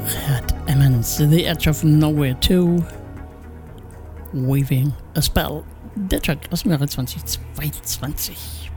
Gerd Emmons, The Edge of Nowhere 2, Weaving a Spell, der Track aus dem Jahre 2022.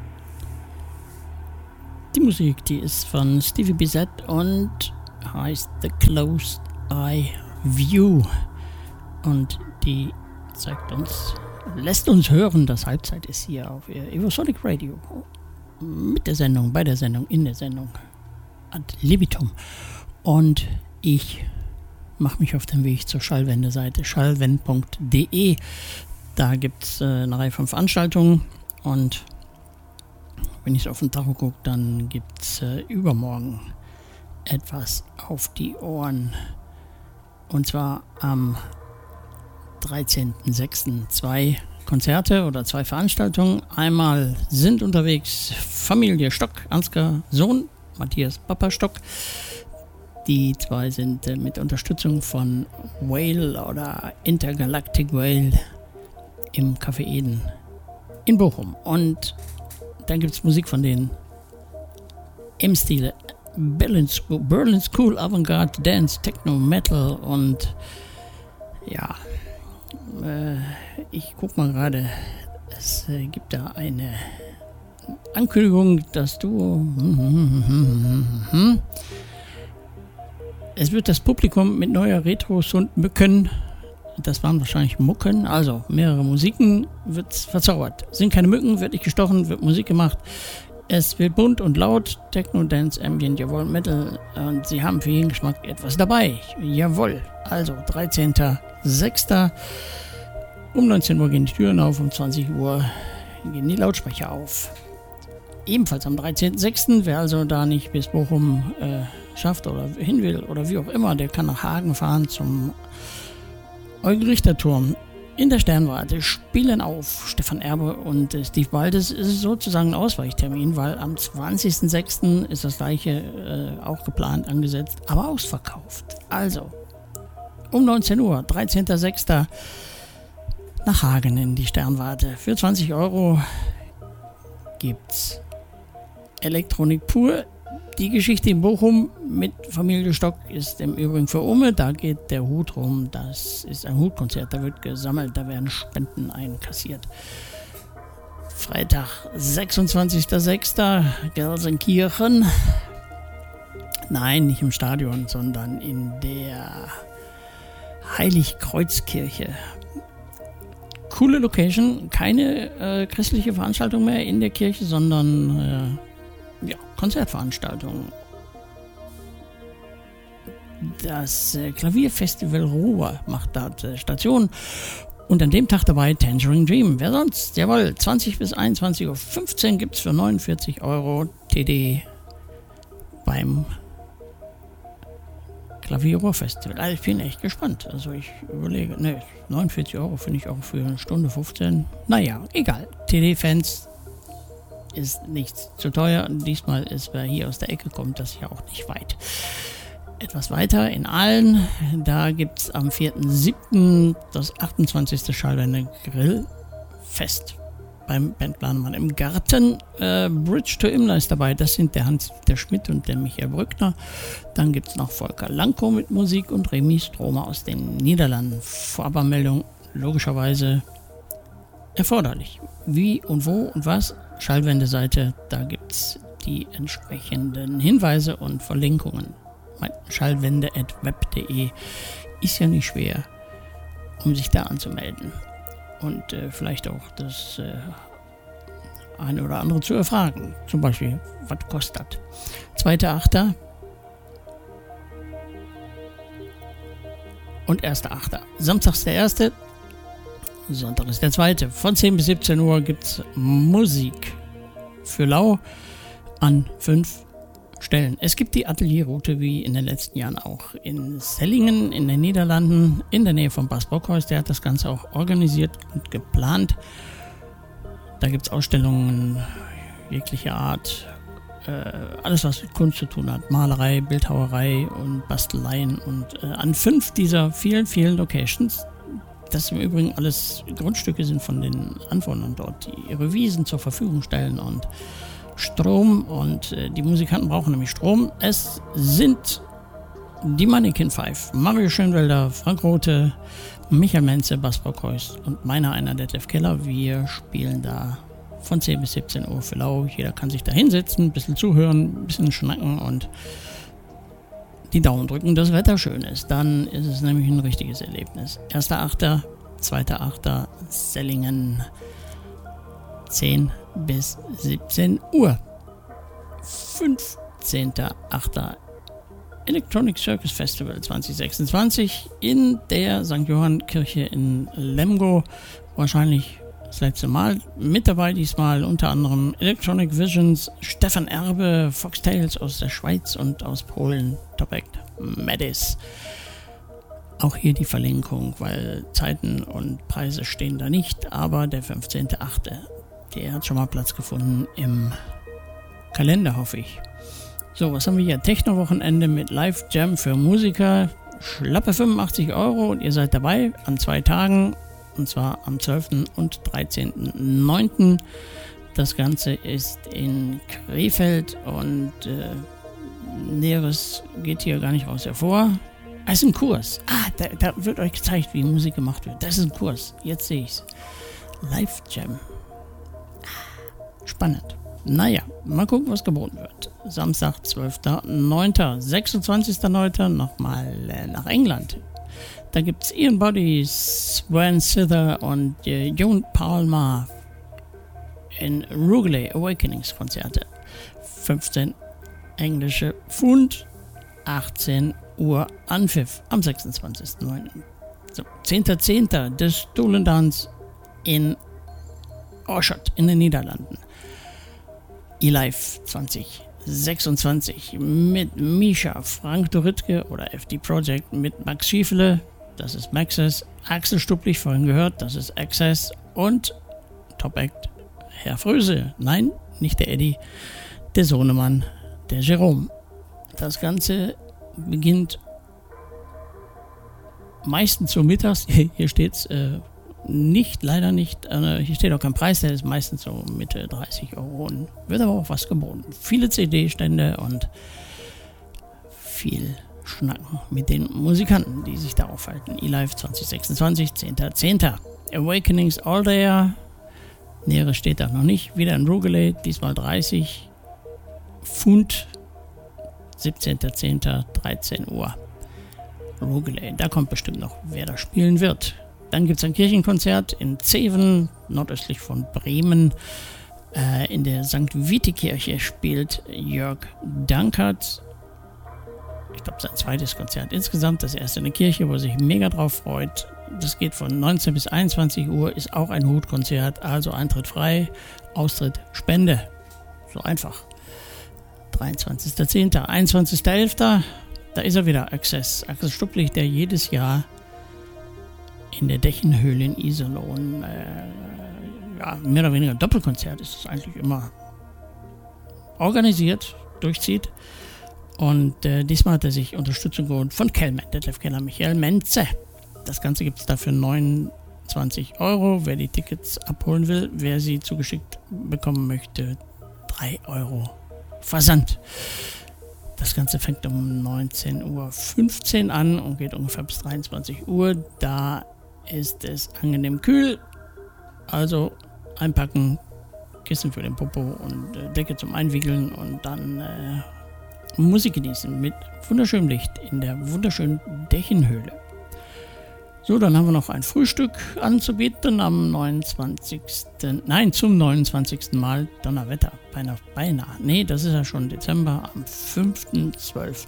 Die Musik, die ist von Stevie Bissett und heißt The Closed Eye View und die lässt uns hören, dass Halbzeit ist hier auf Evosonic Radio mit der Sendung, bei der Sendung, in der Sendung ad libitum. Und ich mache mich auf den Weg zur Schallwende-Seite schallwend.de. Da gibt es eine Reihe von Veranstaltungen und wenn ich auf den Tacho gucke, dann gibt es übermorgen etwas auf die Ohren. Und zwar am 13.06. 2 Konzerte oder 2 Veranstaltungen. Einmal sind unterwegs Familie Stock, Ansgar Sohn, Matthias Papa Stock. Die 2 sind mit Unterstützung von Whale oder Intergalactic Whale im Café Eden in Bochum. Und dann gibt es Musik von denen im Stile Berlin School, Avantgarde, Dance, Techno, Metal und ja, ich guck mal gerade, es gibt da eine Ankündigung, dass es wird das Publikum mit neuer Retros und Mücken, das waren wahrscheinlich Mucken, also mehrere Musiken, wird verzaubert. Sind keine Mücken, wird nicht gestochen, wird Musik gemacht. Es wird bunt und laut, Techno, Dance, Ambient, jawohl, Metal und sie haben für jeden Geschmack etwas dabei. Jawohl, also 13.06. Um 19 Uhr gehen die Türen auf, um 20 Uhr gehen die Lautsprecher auf. Ebenfalls am 13.06., wer also da nicht bis Bochum schafft oder hin will oder wie auch immer, der kann nach Hagen fahren zum Eugen-Richter-Turm. In der Sternwarte spielen auf Stefan Erbe und Steve Baldes. Ist sozusagen ein Ausweichtermin, weil am 20.06. ist das gleiche auch geplant, angesetzt, aber ausverkauft. Also um 19 Uhr, 13.06. nach Hagen in die Sternwarte. Für 20 € gibt's Elektronik pur. Die Geschichte in Bochum mit Familie Stock ist im Übrigen für Umme. Da geht der Hut rum. Das ist ein Hutkonzert. Da wird gesammelt. Da werden Spenden einkassiert. Freitag, 26.06. Gelsenkirchen. Nein, nicht im Stadion, sondern in der Heiligkreuzkirche. Coole Location. Keine christliche Veranstaltung mehr in der Kirche, sondern Konzertveranstaltungen. Das Klavierfestival Ruhr macht dort Station und an dem Tag dabei Tangerine Dream. Wer sonst? Jawohl, 20 bis 21.15 Uhr gibt es für 49 € TD beim Klavierruhr-Festival. Also ich bin echt gespannt. Also ich überlege, 49 € finde ich auch für eine Stunde 15. Naja, egal. TD-Fans ist nichts zu teuer. Diesmal ist, wer hier aus der Ecke kommt, das ja auch nicht weit. Etwas weiter in Aalen, da gibt es am 4.7. das 28. Schallwende Grillfest beim Bandplanemann im Garten. Bridge to Imla ist dabei, das sind der Hans-Dieter Schmidt und der Michael Brückner. Dann gibt es noch Volker Lanko mit Musik und Remy Stromer aus den Niederlanden. Vorabanmeldung logischerweise erforderlich. Wie und wo und was? Schallwende-Seite, da gibt es die entsprechenden Hinweise und Verlinkungen. Schallwende@web.de ist ja nicht schwer, um sich da anzumelden und vielleicht auch das eine oder andere zu erfragen. Zum Beispiel, was kostet das? 2.8. und 1.8. Samstags der 1., Sonntag ist der 2. Von 10 bis 17 Uhr gibt es Musik für Lau an 5 Stellen. Es gibt die Atelierroute wie in den letzten Jahren auch in Sellingen in den Niederlanden, in der Nähe von Bas Bockhaus. Der hat das Ganze auch organisiert und geplant. Da gibt es Ausstellungen jeglicher Art, alles was mit Kunst zu tun hat, Malerei, Bildhauerei und Basteleien und an 5 dieser vielen, vielen Locations. Das im Übrigen alles Grundstücke sind von den Anwohnern dort, die ihre Wiesen zur Verfügung stellen und Strom und die Musikanten brauchen nämlich Strom. Es sind die Mannequin 5, Mario Schönwelder, Frank Rothe, Michael Menze, Bassbrock Heust und meiner einer Detlef Keller. Wir spielen da von 10 bis 17 Uhr für lau. Jeder kann sich da hinsetzen, ein bisschen zuhören, ein bisschen schnacken und die Daumen drücken, dass das Wetter schön ist. Dann ist es nämlich ein richtiges Erlebnis. 1.8., 2.8. Sellingen 10 bis 17 Uhr. 15.8. Electronic Circus Festival 2026 in der St. Johann Kirche in Lemgo. Wahrscheinlich das letzte Mal. Mit dabei diesmal unter anderem Electronic Visions, Stefan Erbe, Foxtails aus der Schweiz und aus Polen, Top Act Madis. Auch hier die Verlinkung, weil Zeiten und Preise stehen da nicht, aber der 15.8., der hat schon mal Platz gefunden im Kalender, hoffe ich. So, was haben wir hier? Techno-Wochenende mit Live-Jam für Musiker. Schlappe 85 € und ihr seid dabei an 2 Tagen. Und zwar am 12. und 13.9. Das Ganze ist in Krefeld und Näheres geht hier gar nicht raus hervor. Es ist ein Kurs. Da wird euch gezeigt, wie Musik gemacht wird. Das ist ein Kurs. Jetzt sehe ich es. Live-Jam. Spannend. Naja, mal gucken, was geboten wird. Samstag, 12.09. 26.09. nochmal nach England. Da gibt es Ian Body, Swan Sither und Jon Palmer in Rugeley Awakenings Konzerte. 15 englische Pfund, 18 Uhr Anpfiff am 26.09. So, 10.10. The Stolen Dance in Oschot in den Niederlanden. eLive 2026 mit Misha, Frank Doritke oder FD Project, mit Max Schiefele, das ist Maxis, Axel Stupplich, vorhin gehört, das ist Access und Top Act Herr Fröse. Nein, nicht der Eddie, der Sohnemann, der Jerome. Das Ganze beginnt meistens so mittags, hier steht's leider nicht, hier steht auch kein Preis, der ist meistens so Mitte 30 € und wird aber auch was geboten. Viele CD-Stände und viel Schnacken mit den Musikanten, die sich da aufhalten. eLive 2026, 10.10. Awakenings All Day, Näheres steht da noch nicht, wieder in Rugeley, diesmal 30 Pfund, 17.10. 13 Uhr. Rugeley, da kommt bestimmt noch, wer da spielen wird. Dann gibt es ein Kirchenkonzert in Zeven, nordöstlich von Bremen. In der St. Viti-Kirche spielt Jörg Dankert. Ich glaube, sein zweites Konzert insgesamt. Das erste in der Kirche, wo er sich mega drauf freut. Das geht von 19 bis 21 Uhr, ist auch ein Hutkonzert. Also Eintritt frei, Austritt Spende. So einfach. 23.10., 21.11., da ist er wieder, Access. Axel Stupplich, der jedes Jahr in der Dächenhöhle in Iserlohn, mehr oder weniger Doppelkonzert ist es eigentlich immer organisiert, durchzieht. Und diesmal hat er sich Unterstützung geholt von Kellman, Detlef Keller, Michael Menze. Das Ganze gibt es dafür 29 €, wer die Tickets abholen will. Wer sie zugeschickt bekommen möchte, 3 € Versand. Das Ganze fängt um 19.15 Uhr an und geht ungefähr bis 23 Uhr. Da ist es angenehm kühl, also einpacken, Kissen für den Popo und Decke zum Einwickeln und dann Musik genießen mit wunderschönem Licht in der wunderschönen Dächenhöhle. So, dann haben wir noch ein Frühstück anzubieten am zum 29. Mal, Donnerwetter, beinahe. Nee, das ist ja schon Dezember, am 5.12.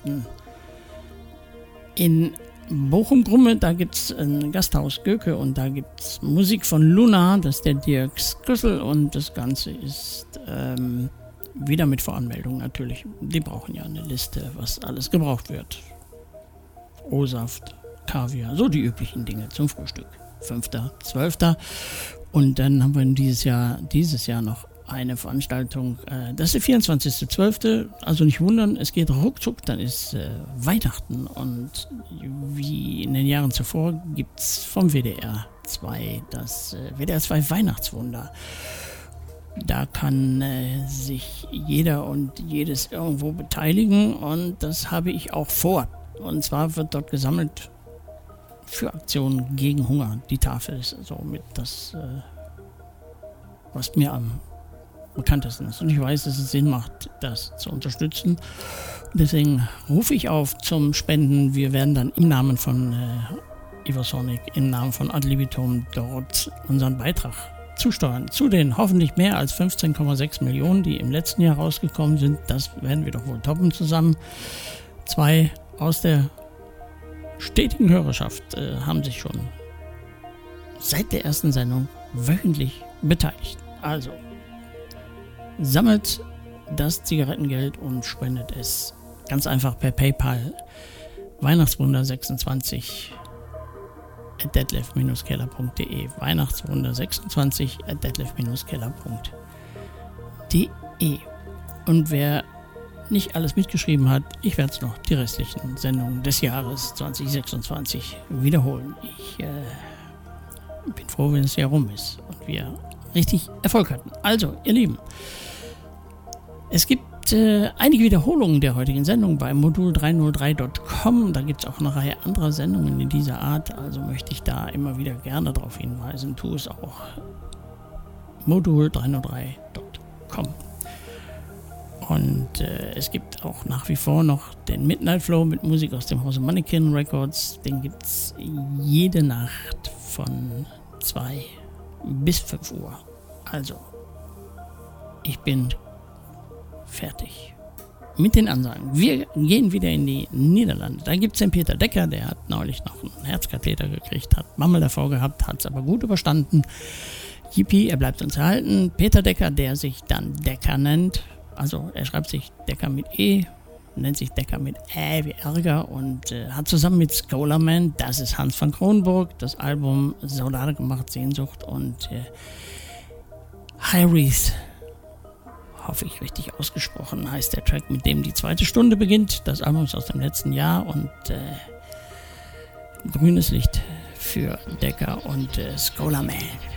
in Bochum-Grumme, da gibt es ein Gasthaus Göke und da gibt es Musik von Luna, das ist der Dirk Sküssel und das Ganze ist wieder mit Voranmeldung natürlich. Die brauchen ja eine Liste, was alles gebraucht wird. O-Saft, Kaviar, so die üblichen Dinge zum Frühstück. 5.12. Und dann haben wir dieses Jahr noch eine Veranstaltung, das ist der 24.12., also nicht wundern, es geht ruckzuck, dann ist Weihnachten und wie in den Jahren zuvor gibt es vom WDR 2 das WDR 2 Weihnachtswunder. Da kann sich jeder und jedes irgendwo beteiligen und das habe ich auch vor. Und zwar wird dort gesammelt für Aktionen gegen Hunger. Die Tafel ist somit das, was mir am bekanntesten ist. Und ich weiß, dass es Sinn macht, das zu unterstützen. Deswegen rufe ich auf zum Spenden. Wir werden dann im Namen von Eversonic, im Namen von Ad libitum dort unseren Beitrag zusteuern. Zu den hoffentlich mehr als 15,6 Millionen, die im letzten Jahr rausgekommen sind. Das werden wir doch wohl toppen zusammen. 2 aus der stetigen Hörerschaft haben sich schon seit der ersten Sendung wöchentlich beteiligt. Also sammelt das Zigarettengeld und spendet es ganz einfach per PayPal Weihnachtswunder26 @detlef-keller.de Weihnachtswunder26 @detlef-keller.de. Und wer nicht alles mitgeschrieben hat, ich werde es noch die restlichen Sendungen des Jahres 2026 wiederholen. Ich bin froh, wenn es Jahr rum ist und wir richtig Erfolg hatten. Also, ihr Lieben, es gibt einige Wiederholungen der heutigen Sendung bei modul303.com. Da gibt es auch eine Reihe anderer Sendungen in dieser Art, also möchte ich da immer wieder gerne darauf hinweisen. Tu es auch. modul303.com. Und es gibt auch nach wie vor noch den Midnight Flow mit Musik aus dem Hause Mannequin Records. Den gibt es jede Nacht von 2 bis 5 Uhr. Also, ich bin fertig mit den Ansagen. Wir gehen wieder in die Niederlande. Da gibt es den Peter Decker, der hat neulich noch einen Herzkatheter gekriegt, hat Mammel davor gehabt, hat es aber gut überstanden. Yippie, er bleibt uns erhalten. Peter Decker, der sich dann Decker nennt, also er schreibt sich Decker mit E, nennt sich Decker mit Ä wie Ärger und hat zusammen mit Scholarman, das ist Hans van Kronenburg, das Album Solare gemacht, Sehnsucht und Hyries, hoffe ich richtig ausgesprochen, heißt der Track, mit dem die 2. Stunde beginnt. Das Album ist aus dem letzten Jahr und grünes Licht für Decker und Scholarman.